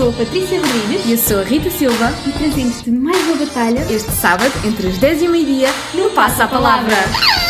sou a Patrícia Rodrigues. E eu sou a Rita Silva. E trazemos-te mais uma batalha este sábado, entre as 10 e o meio-dia, no Passa a Palavra.